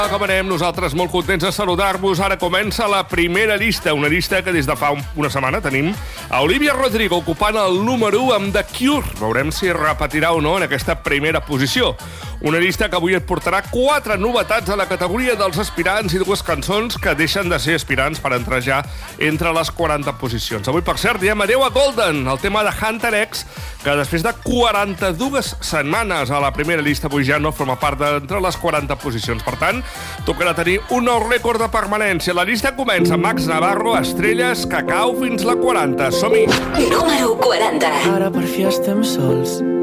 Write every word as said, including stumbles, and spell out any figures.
Com anem? Nosaltres molt contents de saludar-vos. Ara comença la primera llista, una llista que des de fa una setmana tenim a Olivia Rodrigo ocupant el número u amb The Cure. Veurem si repetirà o no en aquesta primera posició. Una llista que avui et portarà quatre novetats a la categoria dels aspirants i dues cançons que deixen de ser aspirants per entrar ja entre les quaranta posicions. Avui, per cert, diem adeu a Golden, el tema de Hunter X, que després de quaranta-dues setmanes a la primera llista avui ja no forma part d'entre les quaranta posicions. Per tant, tocarà tenir un nou rècord de permanència. La llista comença amb Max Navarro, Estrelles, Cacau, fins la quaranta. Som-hi! Número quaranta. Ara per fi estem sols.